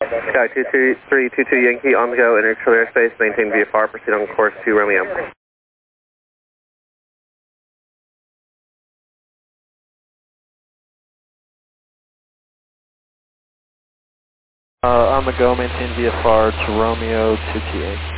Sky 2322 Yankee on the go, interexternal airspace, maintain VFR, proceed on course to Romeo. On the go, maintain VFR to Romeo 2 Yankee.